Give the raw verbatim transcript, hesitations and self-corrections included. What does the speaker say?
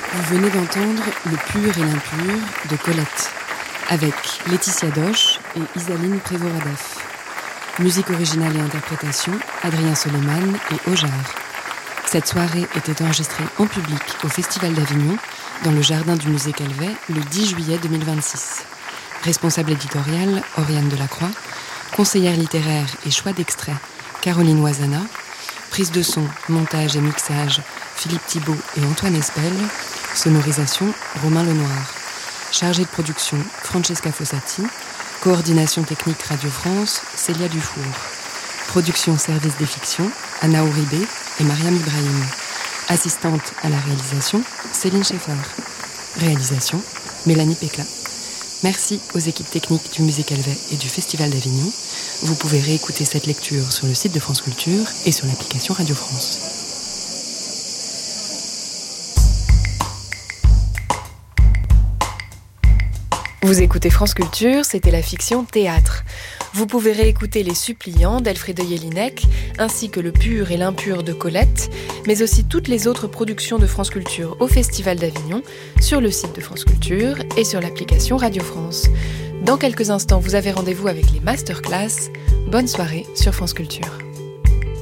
Vous venez d'entendre Le pur et l'impur de Colette, avec Laetitia Doche et Isaline Prévoradef. Musique originale et interprétation, Adrien Soleiman et Ojar. Cette soirée était enregistrée en public au Festival d'Avignon, dans le jardin du musée Calvet, le dix juillet deux mille vingt-six. Responsable éditoriale, Oriane Delacroix. Conseillère littéraire et choix d'extraits, Caroline Oisana. Prise de son, montage et mixage, Philippe Thibault et Antoine Espel. Sonorisation, Romain Lenoir. Chargée de production, Francesca Fossati. Coordination technique Radio France, Célia Dufour. Production service des fictions, Anna Ouribé et Mariam Ibrahim. Assistante à la réalisation, Céline Schaeffer. Réalisation, Mélanie Pécla. Merci aux équipes techniques du Musée Calvet et du Festival d'Avignon. Vous pouvez réécouter cette lecture sur le site de France Culture et sur l'application Radio France. Vous écoutez France Culture, c'était la fiction théâtre. Vous pouvez réécouter Les Suppliants d'Alfredo Jelinek, ainsi que Le pur et l'impur de Colette, mais aussi toutes les autres productions de France Culture au Festival d'Avignon, sur le site de France Culture et sur l'application Radio France. Dans quelques instants, vous avez rendez-vous avec les masterclass. Bonne soirée sur France Culture.